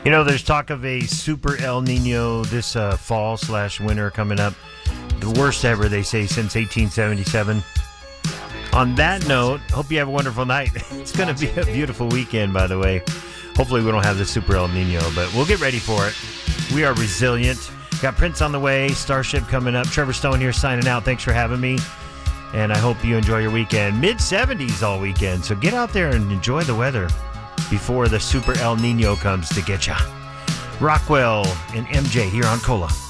There's talk of a super El Nino this fall/winter coming up. The worst ever, they say, since 1877. On that note, hope you have a wonderful night. It's going to be a beautiful weekend, by the way. Hopefully we don't have the super El Nino, but we'll get ready for it. We are resilient. Got Prince on the way, Starship coming up. Trevor Stone here signing out. Thanks for having me. And I hope you enjoy your weekend. Mid-70s all weekend, so get out there and enjoy the weather before the super El Nino comes to get ya. Rockwell and MJ here on Cola.